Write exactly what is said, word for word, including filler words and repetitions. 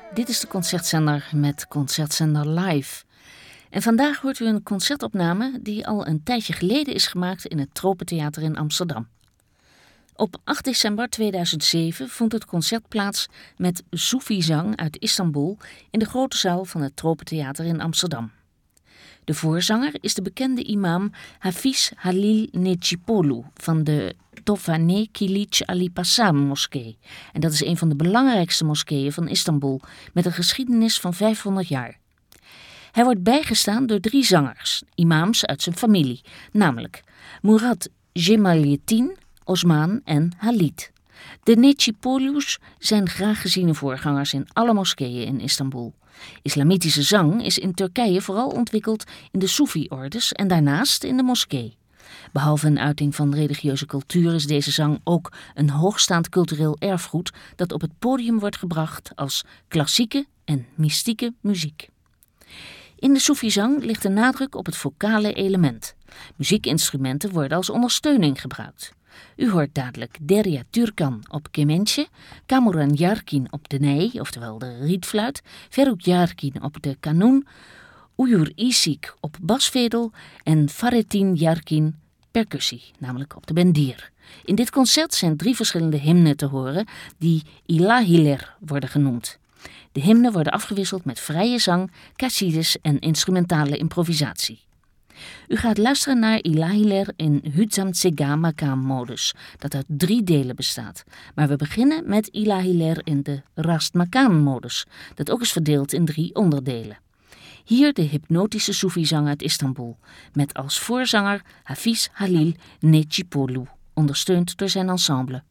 Dit is de Concertzender met Concertzender Live. En vandaag hoort u een concertopname die al een tijdje geleden is gemaakt in het Tropentheater in Amsterdam. Op acht december tweeduizend zeven vond het concert plaats met Soefizang uit Istanbul in de grote zaal van het Tropentheater in Amsterdam. De voorzanger is de bekende imam Hafiz Halil Necipolu van de Tofane Kilic Ali Pasha moskee. En dat is een van de belangrijkste moskeeën van Istanbul met een geschiedenis van vijfhonderd jaar. Hij wordt bijgestaan door drie zangers, imams uit zijn familie, namelijk Murat Cemalettin, Osman en Halit. De Necipolu's zijn graag geziene voorgangers in alle moskeeën in Istanbul. Islamitische zang is in Turkije vooral ontwikkeld in de Soefi-ordes en daarnaast in de moskee. Behalve een uiting van religieuze cultuur is deze zang ook een hoogstaand cultureel erfgoed dat op het podium wordt gebracht als klassieke en mystieke muziek. In de Soefizang ligt de nadruk op het vocale element. Muziekinstrumenten worden als ondersteuning gebruikt. U hoort dadelijk Derya Türkan op kemençe, Kamuran Yarkin op de ney, oftewel de rietfluit, Ferruh Yarkin op de kanoen, Uyur Isik op basvedel en Fahrettin Yarkin percussie, namelijk op de bendir. In dit concert zijn drie verschillende hymnen te horen die ilahiler worden genoemd. De hymnen worden afgewisseld met vrije zang, kasides en instrumentale improvisatie. U gaat luisteren naar ilahiler in Hüzzam Tsega Makam modus, dat uit drie delen bestaat. Maar we beginnen met ilahiler in de Rast Makam modus, dat ook is verdeeld in drie onderdelen. Hier de hypnotische Soefizang uit Istanbul, met als voorzanger Hafiz Halil Necipolu, ondersteund door zijn ensemble.